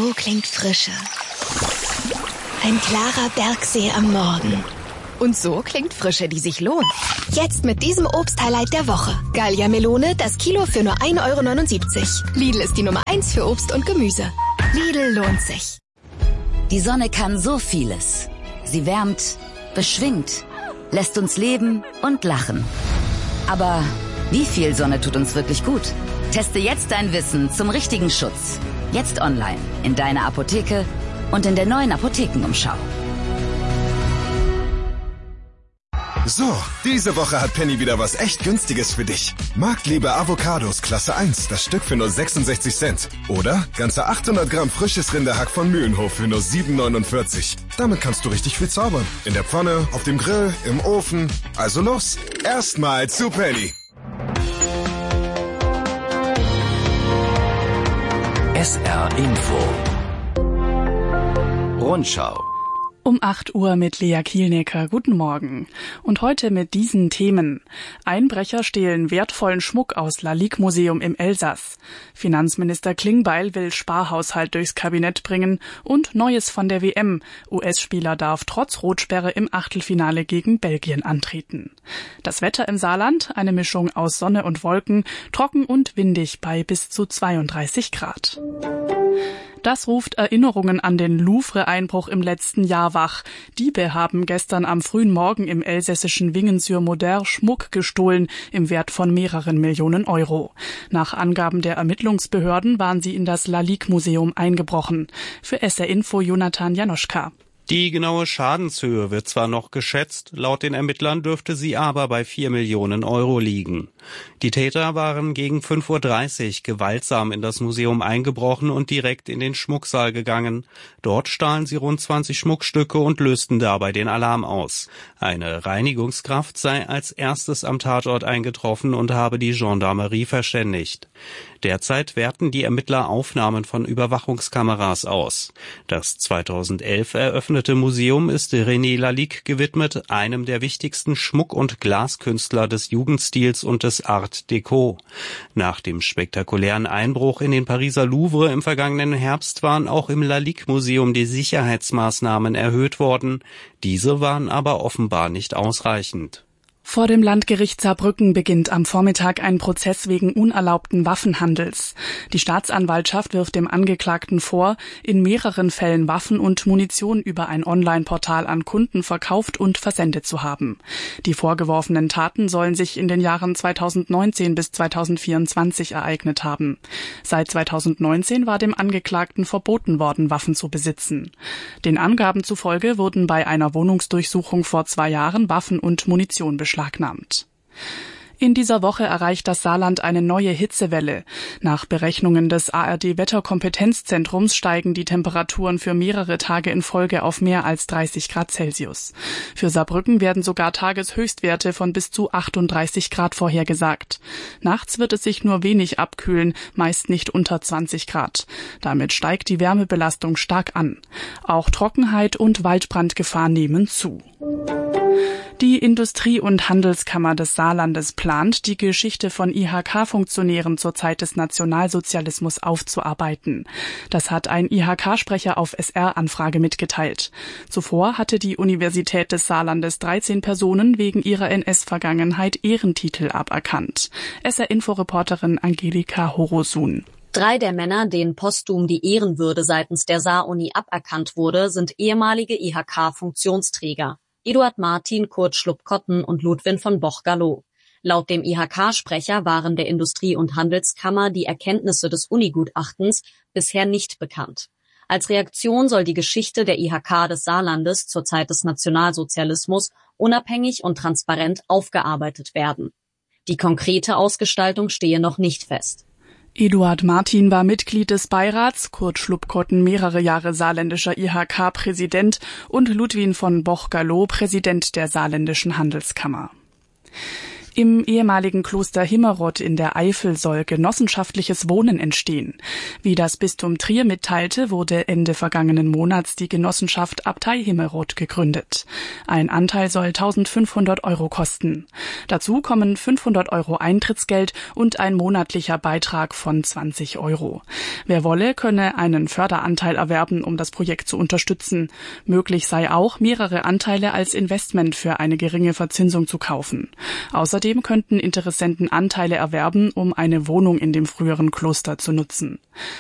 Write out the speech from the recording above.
So klingt Frische. Ein klarer Bergsee am Morgen. Und so klingt Frische, die sich lohnt. Jetzt mit diesem Obst-Highlight der Woche. Gallia-Melone, das Kilo für nur 1,79 €. Lidl ist die Nummer 1 für Obst und Gemüse. Lidl lohnt sich. Die Sonne kann so vieles. Sie wärmt, beschwingt, lässt uns leben und lachen. Aber wie viel Sonne tut uns wirklich gut? Teste jetzt dein Wissen zum richtigen Schutz. Jetzt online, in deiner Apotheke und in der neuen Apothekenumschau. So, diese Woche hat Penny wieder was echt Günstiges für dich. Marktliebe Avocados Klasse 1, das Stück für nur 66 Cent. Oder ganze 800 Gramm frisches Rinderhack von Mühlenhof für nur 7,49 €. Damit kannst du richtig viel zaubern. In der Pfanne, auf dem Grill, im Ofen. Also los, erstmal zu Penny. SR Info Rundschau Um 8 Uhr mit Lea Kielnecker. Guten Morgen. Und heute mit diesen Themen. Einbrecher stehlen wertvollen Schmuck aus Lalique-Museum im Elsass. Finanzminister Klingbeil will Sparhaushalt durchs Kabinett bringen. Und Neues von der WM. US-Spieler darf trotz Rotsperre im Achtelfinale gegen Belgien antreten. Das Wetter im Saarland, eine Mischung aus Sonne und Wolken, trocken und windig bei bis zu 32 Grad. Das ruft Erinnerungen an den Louvre-Einbruch im letzten Jahr wach. Diebe haben gestern am frühen Morgen im elsässischen Wingen-sur-Moder Schmuck gestohlen im Wert von mehreren Millionen €. Nach Angaben der Ermittlungsbehörden waren sie in das Lalique-Museum eingebrochen. Für SR Info Jonathan Janoschka. Die genaue Schadenshöhe wird zwar noch geschätzt, laut den Ermittlern dürfte sie aber bei 4 Millionen € liegen. Die Täter waren gegen 5:30 Uhr gewaltsam in das Museum eingebrochen und direkt in den Schmucksaal gegangen. Dort stahlen sie rund 20 Schmuckstücke und lösten dabei den Alarm aus. Eine Reinigungskraft sei als erstes am Tatort eingetroffen und habe die Gendarmerie verständigt. Derzeit werten die Ermittler Aufnahmen von Überwachungskameras aus. Das 2011 eröffnete Museum ist René Lalique gewidmet, einem der wichtigsten Schmuck- und Glaskünstler des Jugendstils und des Art Deco. Nach dem spektakulären Einbruch in den Pariser Louvre im vergangenen Herbst waren auch im Lalique-Museum die Sicherheitsmaßnahmen erhöht worden. Diese waren aber offenbar nicht ausreichend. Vor dem Landgericht Saarbrücken beginnt am Vormittag ein Prozess wegen unerlaubten Waffenhandels. Die Staatsanwaltschaft wirft dem Angeklagten vor, in mehreren Fällen Waffen und Munition über ein Online-Portal an Kunden verkauft und versendet zu haben. Die vorgeworfenen Taten sollen sich in den Jahren 2019 bis 2024 ereignet haben. Seit 2019 war dem Angeklagten verboten worden, Waffen zu besitzen. Den Angaben zufolge wurden bei einer Wohnungsdurchsuchung vor 2 Jahren Waffen und Munition beschlagnahmt. In dieser Woche erreicht das Saarland eine neue Hitzewelle. Nach Berechnungen des ARD-Wetterkompetenzzentrums steigen die Temperaturen für mehrere Tage in Folge auf mehr als 30 Grad Celsius. Für Saarbrücken werden sogar Tageshöchstwerte von bis zu 38 Grad vorhergesagt. Nachts wird es sich nur wenig abkühlen, meist nicht unter 20 Grad. Damit steigt die Wärmebelastung stark an. Auch Trockenheit und Waldbrandgefahr nehmen zu. Die Industrie- und Handelskammer des Saarlandes plant, die Geschichte von IHK-Funktionären zur Zeit des Nationalsozialismus aufzuarbeiten. Das hat ein IHK-Sprecher auf SR-Anfrage mitgeteilt. Zuvor hatte die Universität des Saarlandes 13 Personen wegen ihrer NS-Vergangenheit Ehrentitel aberkannt. SR-Info-Reporterin Angelika Horosun. 3 der Männer, denen posthum die Ehrenwürde seitens der Saar-Uni aberkannt wurde, sind ehemalige IHK-Funktionsträger. Eduard Martin, Kurt Schlupp-Kotten und Ludwin von Boch-Gallo. Laut dem IHK-Sprecher waren der Industrie- und Handelskammer die Erkenntnisse des Uni-Gutachtens bisher nicht bekannt. Als Reaktion soll die Geschichte der IHK des Saarlandes zur Zeit des Nationalsozialismus unabhängig und transparent aufgearbeitet werden. Die konkrete Ausgestaltung stehe noch nicht fest. Eduard Martin war Mitglied des Beirats, Kurt Schlupp-Kotten mehrere Jahre saarländischer IHK-Präsident und Ludwin von Boch-Gallo Präsident der saarländischen Handelskammer. Im ehemaligen Kloster Himmerod in der Eifel soll genossenschaftliches Wohnen entstehen. Wie das Bistum Trier mitteilte, wurde Ende vergangenen Monats die Genossenschaft Abtei Himmerod gegründet. Ein Anteil soll 1.500 € kosten. Dazu kommen 500 € Eintrittsgeld und ein monatlicher Beitrag von 20 €. Wer wolle, könne einen Förderanteil erwerben, um das Projekt zu unterstützen. Möglich sei auch, mehrere Anteile als Investment für eine geringe Verzinsung zu kaufen. Außerdem könnten Interessenten Anteile erwerben, um eine Wohnung in dem früheren Kloster zu nutzen.